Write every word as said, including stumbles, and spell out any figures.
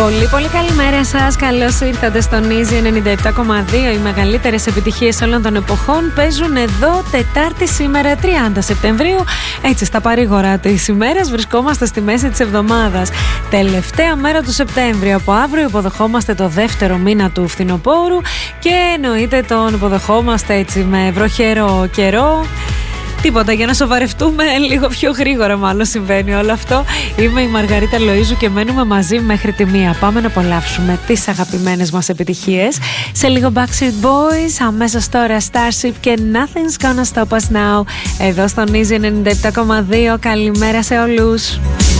Πολύ πολύ καλημέρα σας, καλώς ήρθατε στον Easy ενενήντα επτά κόμμα δύο. Οι μεγαλύτερες επιτυχίες όλων των εποχών παίζουν εδώ Τετάρτη σήμερα τριάντα Σεπτεμβρίου. Έτσι στα παρήγορα της ημέρας βρισκόμαστε στη μέση της εβδομάδας. Τελευταία μέρα του Σεπτέμβρη. Από αύριο υποδεχόμαστε το δεύτερο μήνα του φθινοπόρου και εννοείται τον υποδεχόμαστε έτσι με βροχερό καιρό. Τίποτα για να σοβαρευτούμε λίγο πιο γρήγορα, μάλλον συμβαίνει όλο αυτό. Είμαι η Μαργαρίτα Λοΐζου και μένουμε μαζί μέχρι τη μία. Πάμε να απολαύσουμε τις αγαπημένες μας επιτυχίες. Σε λίγο Backstreet Boys, αμέσως τώρα Starship και Nothing's Gonna Stop Us Now. Εδώ στον Easy ενενήντα επτά κόμμα δύο. Καλημέρα σε όλους.